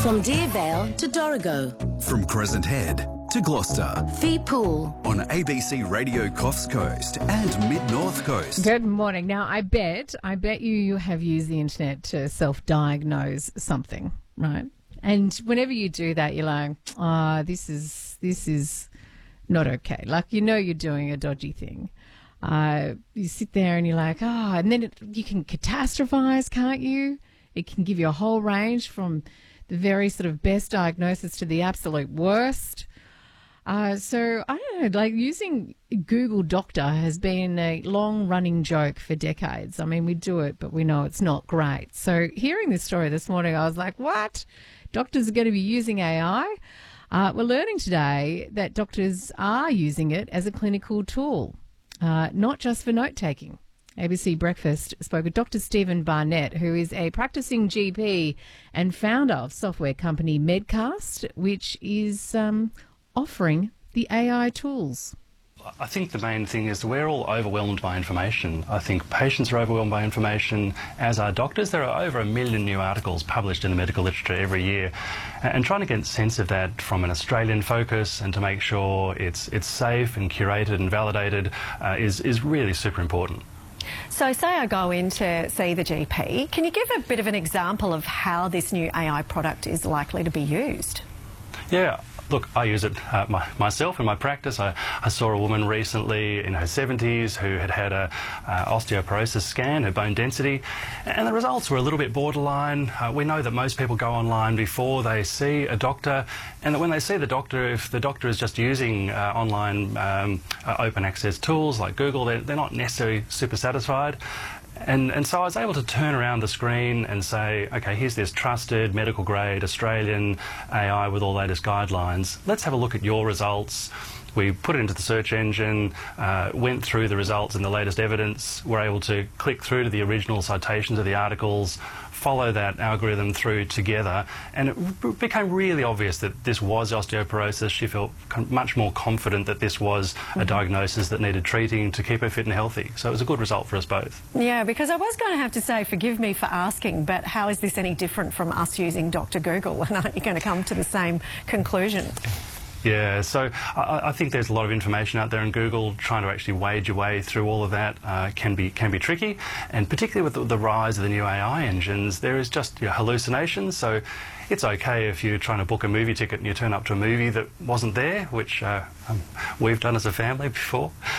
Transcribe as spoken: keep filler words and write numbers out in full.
From Deervale to Dorrigo. From Crescent Head to Gloucester. Fee Pool. On A B C Radio Coffs Coast and Mid-North Coast. Good morning. Now, I bet, I bet you, you have used the internet to self-diagnose something, right? And whenever you do that, you're like, ah, oh, this is, this is not okay. Like, you know you're doing a dodgy thing. Uh, you sit there and you're like, oh, and then it, you can catastrophize, can't you? It can give you a whole range from the very sort of best diagnosis to the absolute worst. Uh, so, I don't know, like using Google Doctor has been a long-running joke for decades. I mean, we do it, but we know it's not great. So hearing this story this morning, I was like, what? Doctors are going to be using A I? Uh, we're learning today that doctors are using it as a clinical tool, uh, not just for note-taking. A B C Breakfast spoke with Doctor Stephen Barnett, who is a practicing G P and founder of software company Medcast, which is um, offering the A I tools. I think the main thing is we're all overwhelmed by information. I think patients are overwhelmed by information, as are doctors. There are over a million new articles published in the medical literature every year. And trying to get a sense of that from an Australian focus and to make sure it's it's safe and curated and validated uh, is, is really super important. So say I go in to see the G P. Can you give a bit of an example of how this new A I product is likely to be used? Yeah. Look, I use it uh, my, myself in my practice. I, I saw a woman recently in her seventies who had had a uh, osteoporosis scan, her bone density, and the results were a little bit borderline. Uh, we know that most people go online before they see a doctor, and that when they see the doctor, if the doctor is just using uh, online um, uh, open access tools like Google, they're, they're not necessarily super satisfied. And, and so I was able to turn around the screen and say, OK, here's this trusted, medical-grade Australian A I with all latest guidelines. Let's have a look at your results. We put it into the search engine, uh, went through the results and the latest evidence. We're able to click through to the original citations of the articles, follow that algorithm through together, and it became really obvious that this was osteoporosis. She felt much more confident that this was mm-hmm. a diagnosis that needed treating to keep her fit and healthy. So it was a good result for us both. Yeah, because I was going to have to say, forgive me for asking, but how is this any different from us using Doctor Google? And aren't you going to come to the same conclusion? Yeah, so I, I think there's a lot of information out there in Google. Trying to actually wade your way through all of that uh, can be can be tricky, and particularly with the, the rise of the new A I engines, there is just you know, hallucinations. So it's okay if you're trying to book a movie ticket and you turn up to a movie that wasn't there, which uh, um, we've done as a family before.